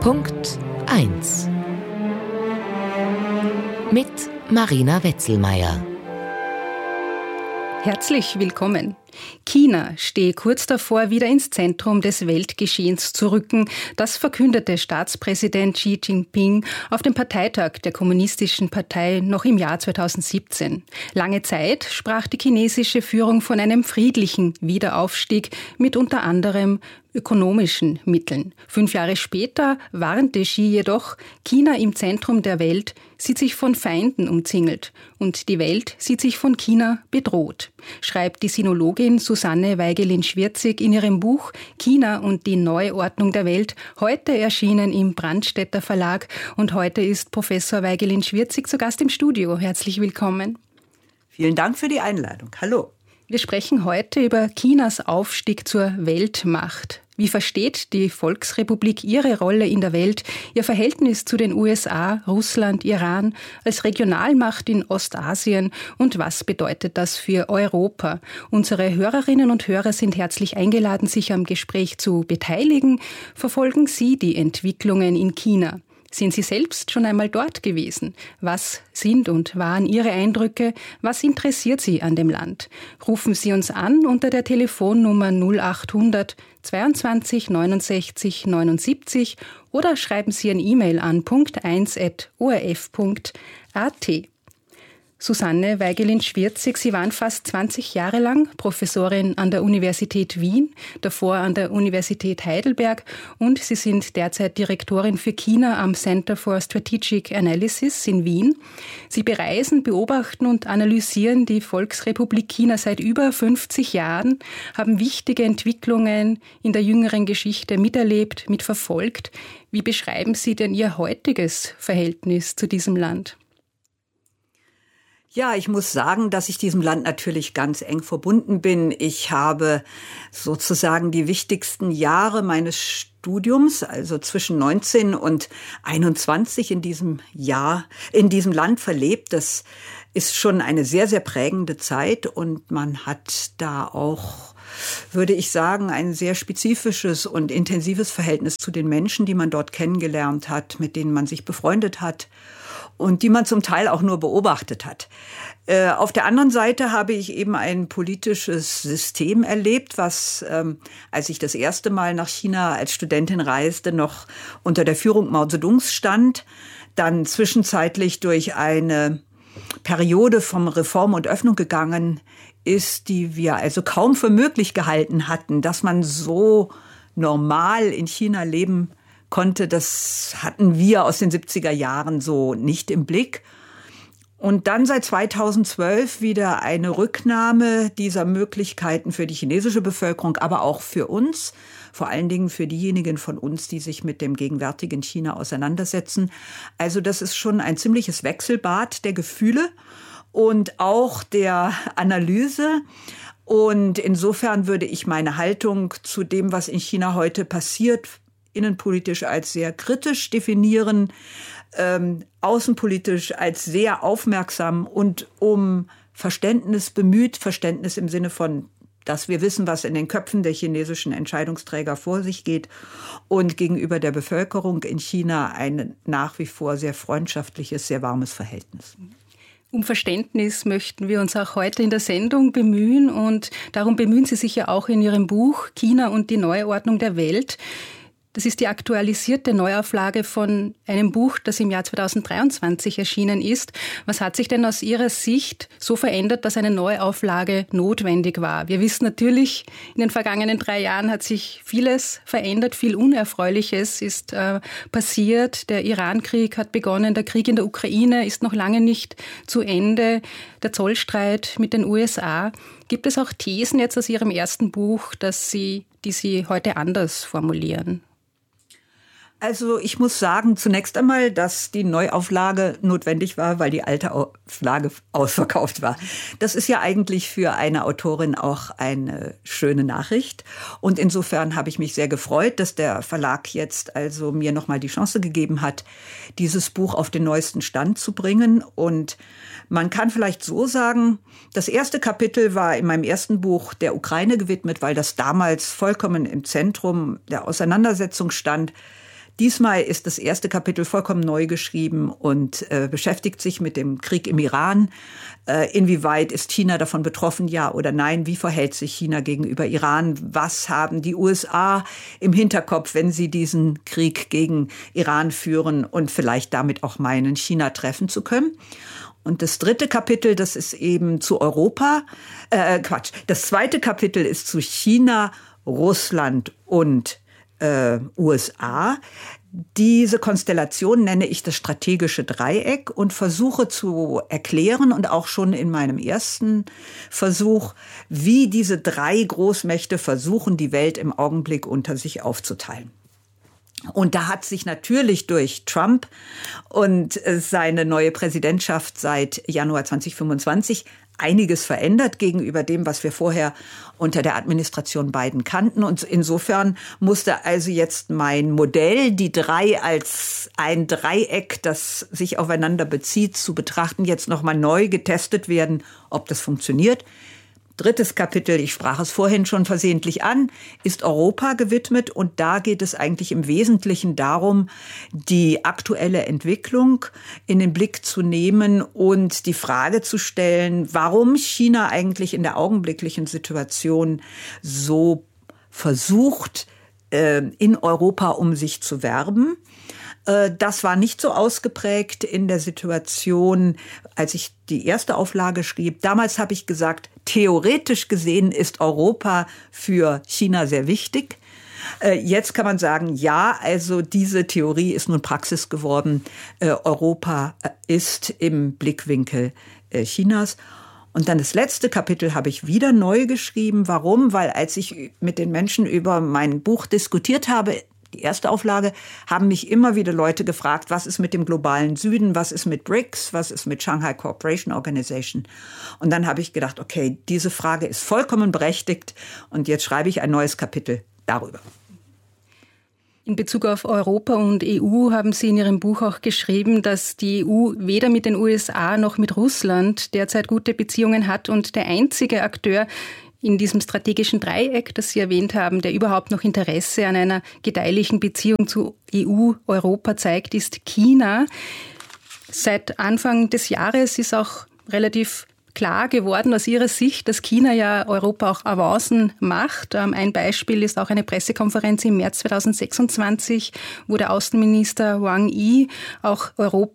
Punkt 1 mit Marina Wetzelmeier. Herzlich willkommen. China stehe kurz davor, wieder ins Zentrum des Weltgeschehens zu rücken. Das verkündete Staatspräsident Xi Jinping auf dem Parteitag der Kommunistischen Partei noch im Jahr 2017. Lange Zeit sprach die chinesische Führung von einem friedlichen Wiederaufstieg mit unter anderem ökonomischen Mitteln. 5 Jahre später warnte Xi jedoch, China im Zentrum der Welt sieht sich von Feinden umzingelt und die Welt sieht sich von China bedroht, schreibt die Sinologin Susanne Weigelin-Schwierzig in ihrem Buch China und die Neuordnung der Welt, heute erschienen im Brandstätter Verlag. Und heute ist Professor Weigelin-Schwierzig zu Gast im Studio. Herzlich willkommen. Vielen Dank für die Einladung. Hallo. Wir sprechen heute über Chinas Aufstieg zur Weltmacht. Wie versteht die Volksrepublik ihre Rolle in der Welt, ihr Verhältnis zu den USA, Russland, Iran, als Regionalmacht in Ostasien und was bedeutet das für Europa? Unsere Hörerinnen und Hörer sind herzlich eingeladen, sich am Gespräch zu beteiligen. Verfolgen Sie die Entwicklungen in China? Sind Sie selbst schon einmal dort gewesen? Was sind und waren Ihre Eindrücke? Was interessiert Sie an dem Land? Rufen Sie uns an unter der Telefonnummer 0800 22 69 79 oder schreiben Sie ein E-Mail an punkt1@orf.at. Susanne Weigelin-Schwierzig, Sie waren fast 20 Jahre lang Professorin an der Universität Wien, davor an der Universität Heidelberg und Sie sind derzeit Direktorin für China am Center for Strategic Analysis in Wien. Sie bereisen, beobachten und analysieren die Volksrepublik China seit über 50 Jahren, haben wichtige Entwicklungen in der jüngeren Geschichte miterlebt, mitverfolgt. Wie beschreiben Sie denn Ihr heutiges Verhältnis zu diesem Land? Ja, ich muss sagen, dass ich diesem Land natürlich ganz eng verbunden bin. Ich habe sozusagen die wichtigsten Jahre meines Studiums, also zwischen 19 und 21 in diesem Land verlebt. Das ist schon eine sehr, sehr prägende Zeit und man hat da auch, würde ich sagen, ein sehr spezifisches und intensives Verhältnis zu den Menschen, die man dort kennengelernt hat, mit denen man sich befreundet hat und die man zum Teil auch nur beobachtet hat. Auf der anderen Seite habe ich eben ein politisches System erlebt, was, als ich das erste Mal nach China als Studentin reiste, noch unter der Führung Mao Zedongs stand, dann zwischenzeitlich durch eine Periode von Reform und Öffnung gegangen ist, die wir also kaum für möglich gehalten hatten, dass man so normal in China leben konnte. Das hatten wir aus den 70er Jahren so nicht im Blick. Und dann seit 2012 wieder eine Rücknahme dieser Möglichkeiten für die chinesische Bevölkerung, aber auch für uns, vor allen Dingen für diejenigen von uns, die sich mit dem gegenwärtigen China auseinandersetzen. Also das ist schon ein ziemliches Wechselbad der Gefühle und auch der Analyse. Und insofern würde ich meine Haltung zu dem, was in China heute passiert, innenpolitisch als sehr kritisch definieren, außenpolitisch als sehr aufmerksam und um Verständnis bemüht. Verständnis im Sinne von, dass wir wissen, was in den Köpfen der chinesischen Entscheidungsträger vor sich geht und gegenüber der Bevölkerung in China ein nach wie vor sehr freundschaftliches, sehr warmes Verhältnis. Um Verständnis möchten wir uns auch heute in der Sendung bemühen und darum bemühen Sie sich ja auch in Ihrem Buch China und die Neuordnung der Welt. Das ist die aktualisierte Neuauflage von einem Buch, das im Jahr 2023 erschienen ist. Was hat sich denn aus Ihrer Sicht so verändert, dass eine Neuauflage notwendig war? Wir wissen natürlich, in den vergangenen 3 Jahren hat sich vieles verändert, viel Unerfreuliches ist passiert. Der Iran-Krieg hat begonnen, der Krieg in der Ukraine ist noch lange nicht zu Ende, der Zollstreit mit den USA. Gibt es auch Thesen jetzt aus Ihrem ersten Buch, die Sie heute anders formulieren? Also ich muss sagen, zunächst einmal, dass die Neuauflage notwendig war, weil die alte Auflage ausverkauft war. Das ist ja eigentlich für eine Autorin auch eine schöne Nachricht. Und insofern habe ich mich sehr gefreut, dass der Verlag jetzt also mir nochmal die Chance gegeben hat, dieses Buch auf den neuesten Stand zu bringen. Und man kann vielleicht so sagen, das erste Kapitel war in meinem ersten Buch der Ukraine gewidmet, weil das damals vollkommen im Zentrum der Auseinandersetzung stand. Diesmal ist das erste Kapitel vollkommen neu geschrieben und beschäftigt sich mit dem Krieg im Iran. Inwieweit ist China davon betroffen, ja oder nein? Wie verhält sich China gegenüber Iran? Was haben die USA im Hinterkopf, wenn sie diesen Krieg gegen Iran führen und vielleicht damit auch meinen, China treffen zu können? Und das dritte Kapitel, das ist eben zu Europa. Das zweite Kapitel ist zu China, Russland und USA. Diese Konstellation nenne ich das strategische Dreieck und versuche zu erklären und auch schon in meinem ersten Versuch, wie diese drei Großmächte versuchen, die Welt im Augenblick unter sich aufzuteilen. Und da hat sich natürlich durch Trump und seine neue Präsidentschaft seit Januar 2025 einiges verändert gegenüber dem, was wir vorher unter der Administration Biden kannten. Und insofern musste also jetzt mein Modell, die drei als ein Dreieck, das sich aufeinander bezieht, zu betrachten, jetzt nochmal neu getestet werden, ob das funktioniert. Drittes Kapitel, ich sprach es vorhin schon versehentlich an, ist Europa gewidmet und da geht es eigentlich im Wesentlichen darum, die aktuelle Entwicklung in den Blick zu nehmen und die Frage zu stellen, warum China eigentlich in der augenblicklichen Situation so versucht, in Europa um sich zu werben. Das war nicht so ausgeprägt in der Situation, als ich die erste Auflage schrieb. Damals habe ich gesagt, theoretisch gesehen ist Europa für China sehr wichtig. Jetzt kann man sagen, ja, also diese Theorie ist nun Praxis geworden. Europa ist im Blickwinkel Chinas. Und dann das letzte Kapitel habe ich wieder neu geschrieben. Warum? Weil als ich mit den Menschen über mein Buch diskutiert habe, die erste Auflage, haben mich immer wieder Leute gefragt, was ist mit dem globalen Süden, was ist mit BRICS, was ist mit Shanghai Cooperation Organization? Und dann habe ich gedacht, okay, diese Frage ist vollkommen berechtigt und jetzt schreibe ich ein neues Kapitel darüber. In Bezug auf Europa und EU haben Sie in Ihrem Buch auch geschrieben, dass die EU weder mit den USA noch mit Russland derzeit gute Beziehungen hat und der einzige Akteur in diesem strategischen Dreieck, das Sie erwähnt haben, der überhaupt noch Interesse an einer gedeihlichen Beziehung zu EU, Europa zeigt, ist China. Seit Anfang des Jahres ist auch relativ klar geworden aus Ihrer Sicht, dass China ja Europa auch Avancen macht. Ein Beispiel ist auch eine Pressekonferenz im März 2026, wo der Außenminister Wang Yi auch